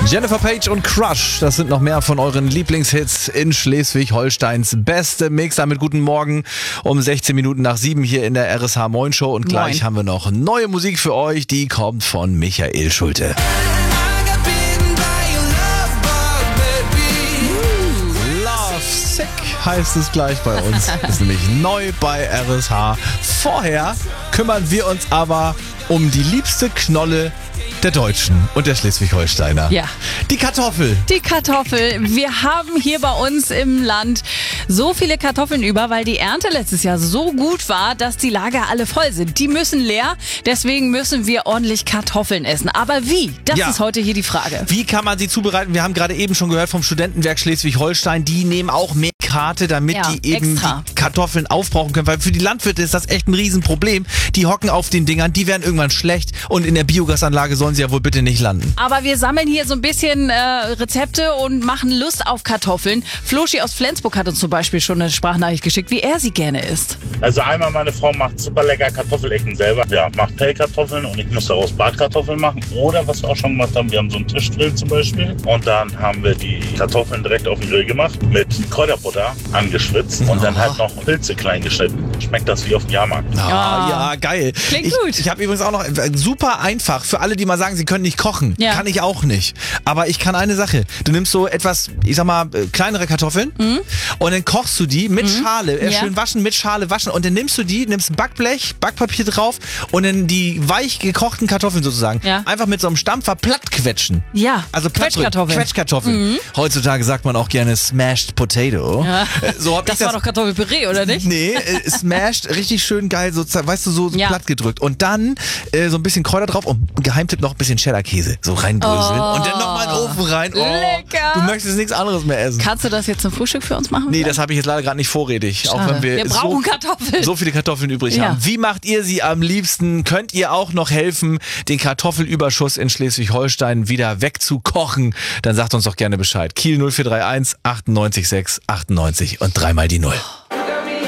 Jennifer Page und Crush, das sind noch mehr von euren Lieblingshits in Schleswig-Holsteins beste Mixer mit guten Morgen um 16 Minuten nach 7 hier in der RSH Moin Show. Und gleich haben wir noch neue Musik für euch, die kommt von Michael Schulte. Love Sick heißt es gleich bei uns. Das ist nämlich neu bei RSH. Vorher kümmern wir uns aber um die liebste Knolle der Deutschen und der Schleswig-Holsteiner. Ja. Die Kartoffel. Die Kartoffel. Wir haben hier bei uns im Land so viele Kartoffeln über, weil die Ernte letztes Jahr so gut war, dass die Lager alle voll sind. Die müssen leer, deswegen müssen wir ordentlich Kartoffeln essen. Aber wie? Das ist heute hier die Frage. Wie kann man sie zubereiten? Wir haben gerade eben schon gehört vom Studentenwerk Schleswig-Holstein, die nehmen auch mehr Karte, damit die eben die Kartoffeln aufbrauchen können. Weil für die Landwirte ist das echt ein Riesenproblem. Die hocken auf den Dingern, die werden irgendwann schlecht und in der Biogasanlage sollen sie ja wohl bitte nicht landen. Aber wir sammeln hier so ein bisschen Rezepte und machen Lust auf Kartoffeln. Floschi aus Flensburg hat uns zum Beispiel schon eine Sprachnachricht geschickt, wie er sie gerne isst. Also einmal meine Frau macht super lecker Kartoffelecken selber. Ja, macht Pellkartoffeln und ich muss daraus Bratkartoffeln machen. Oder was wir auch schon gemacht haben, wir haben so einen Tischgrill zum Beispiel. Und dann haben wir die Kartoffeln direkt auf den Grill gemacht, mit Kräuterbutter angeschwitzt und dann halt noch Pilze klein geschnitten. Schmeckt das wie auf dem Jahrmarkt. Ja, geil. Klingt gut. Ich habe übrigens auch noch super einfach für alle, die mal sagen, sie können nicht kochen. Ja. Kann ich auch nicht. Aber ich kann eine Sache. Du nimmst so etwas, ich sag mal, kleinere Kartoffeln und dann kochst du die mit Schale, schön waschen, mit Schale waschen und dann nimmst Backblech, Backpapier drauf und dann die weich gekochten Kartoffeln sozusagen einfach mit so einem Stampfer platt quetschen. Ja, also Quetschkartoffeln. Quetschkartoffeln. Heutzutage sagt man auch gerne Smashed Potato. Ja. So hab das war doch Kartoffelpüree, oder nicht? Nee, smashed, richtig schön geil, so, weißt du, so platt gedrückt. Und dann so ein bisschen Kräuter drauf und Geheimtipp noch ein bisschen Cheddar-Käse so reinbröseln und dann nochmal in den Ofen rein. Oh, lecker. Du möchtest nichts anderes mehr essen. Kannst du das jetzt zum Frühstück für uns machen? Nee, das habe ich jetzt leider gerade nicht vorrätig. Schade. Auch wenn wir brauchen Kartoffeln. So viele Kartoffeln übrig haben. Wie macht ihr sie am liebsten? Könnt ihr auch noch helfen, den Kartoffelüberschuss in Schleswig-Holstein wieder wegzukochen? Dann sagt uns doch gerne Bescheid. Kiel 0431 98 6 98 und dreimal die 0.